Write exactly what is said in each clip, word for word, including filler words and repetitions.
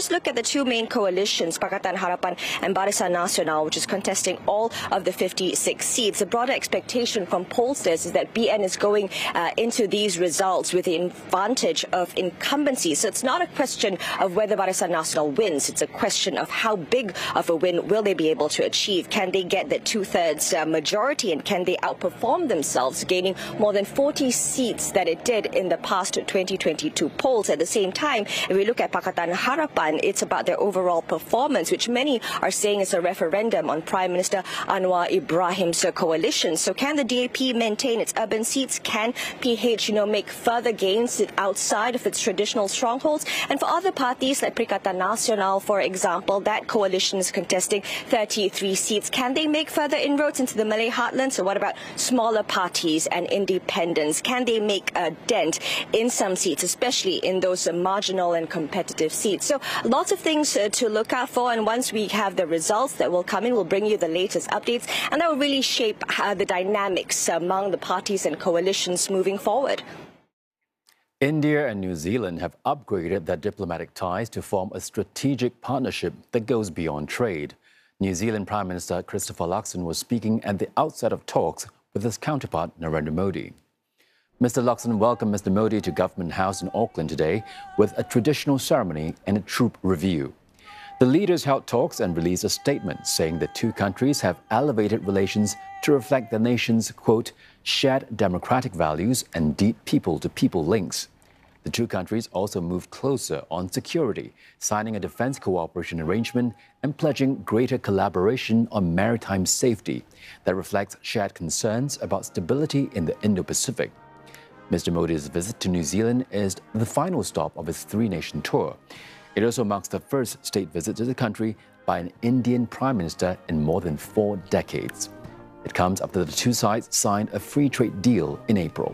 let's look at the two main coalitions, Pakatan Harapan and Barisan Nasional, which is contesting all of the fifty-six seats. The broader expectation from pollsters is that B N is going uh, into these results with the advantage of incumbency. So it's not a question of whether Barisan Nasional wins. It's a question of how big of a win will they be able to achieve. Can they get the two-thirds uh, majority, and can they outperform themselves, gaining more than forty seats that it did in the past twenty twenty-two polls? At the same time, if we look at Pakatan Harapan, it's about their overall performance, which many are saying is a referendum on Prime Minister Anwar Ibrahim's coalition. So can the D A P maintain its urban seats? Can P H, you know, make further gains outside of its traditional strongholds? And for other parties like Perikatan Nasional, for example, that coalition is contesting thirty-three seats. Can they make further inroads into the Malay heartland? So what about smaller parties and independents? Can they make a dent in some seats, especially in those uh, marginal and competitive seats? So lots of things uh, to look out for, and once we have the results that will come in, we'll bring you the latest updates, and that will really shape uh, the dynamics among the parties and coalitions moving forward. India and New Zealand have upgraded their diplomatic ties to form a strategic partnership that goes beyond trade. New Zealand Prime Minister Christopher Luxon was speaking at the outset of talks with his counterpart Narendra Modi. Mister Luxon welcomed Mister Modi to Government House in Auckland today with a traditional ceremony and a troop review. The leaders held talks and released a statement saying the two countries have elevated relations to reflect the nation's, quote, shared democratic values and deep people-to-people links. The two countries also moved closer on security, signing a defense cooperation arrangement and pledging greater collaboration on maritime safety that reflects shared concerns about stability in the Indo-Pacific. Mister Modi's visit to New Zealand is the final stop of his three-nation tour. It also marks the first state visit to the country by an Indian Prime Minister in more than four decades. It comes after the two sides signed a free trade deal in April.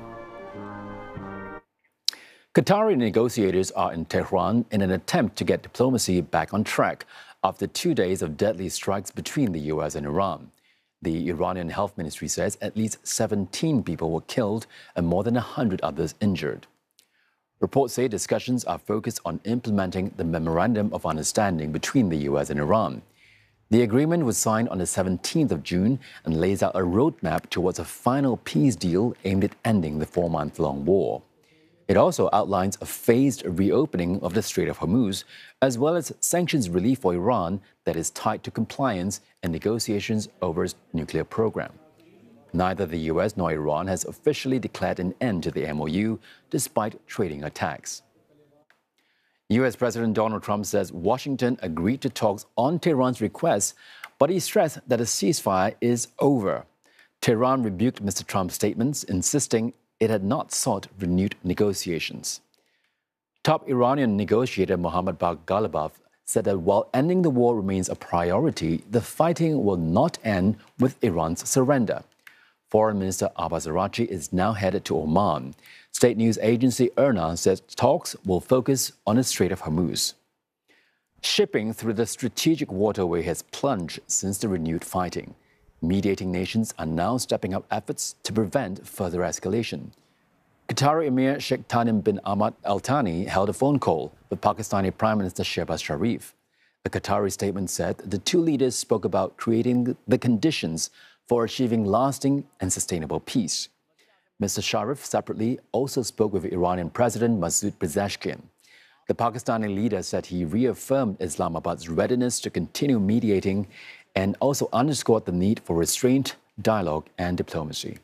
Qatari negotiators are in Tehran in an attempt to get diplomacy back on track after two days of deadly strikes between the U S and Iran. The Iranian Health Ministry says at least seventeen people were killed and more than one hundred others injured. Reports say discussions are focused on implementing the Memorandum of Understanding between the U S and Iran. The agreement was signed on the seventeenth of June and lays out a roadmap towards a final peace deal aimed at ending the four-month-long war. It also outlines a phased reopening of the Strait of Hormuz, as well as sanctions relief for Iran that is tied to compliance and negotiations over its nuclear program. Neither the U S nor Iran has officially declared an end to the M O U, despite trading attacks. U S President Donald Trump says Washington agreed to talks on Tehran's request, but he stressed that a ceasefire is over. Tehran rebuked Mister Trump's statements, insisting it had not sought renewed negotiations. Top Iranian negotiator Mohammad Bagh-Ghalibaf said that while ending the war remains a priority, the fighting will not end with Iran's surrender. Foreign Minister Abbas Araghchi is now headed to Oman. State news agency I R N A says talks will focus on the Strait of Hormuz. Shipping through the strategic waterway has plunged since the renewed fighting. Mediating nations are now stepping up efforts to prevent further escalation. Qatari Emir Sheikh Tamim bin Hamad Al Thani held a phone call with Pakistani Prime Minister Shehbaz Sharif. A Qatari statement said the two leaders spoke about creating the conditions for achieving lasting and sustainable peace. Mister Sharif separately also spoke with Iranian President Masoud Pezeshkian. The Pakistani leader said he reaffirmed Islamabad's readiness to continue mediating and also underscored the need for restraint, dialogue, and diplomacy.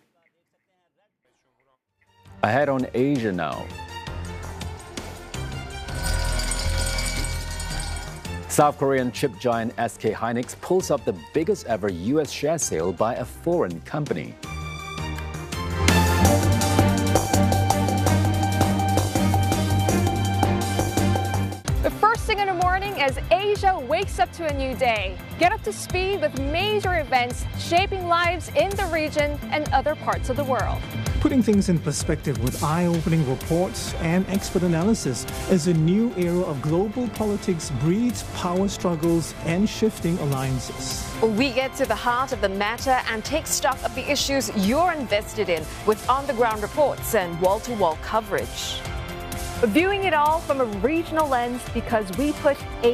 Ahead on Asia now. South Korean chip giant S K Hynix pulls up the biggest ever U S share sale by a foreign company. In the morning as Asia wakes up to a new day. Get up to speed with major events shaping lives in the region and other parts of the world. Putting things in perspective with eye-opening reports and expert analysis as a new era of global politics breeds power struggles and shifting alliances. We get to the heart of the matter and take stock of the issues you're invested in with on-the-ground reports and wall-to-wall coverage. Viewing it all from a regional lens because we put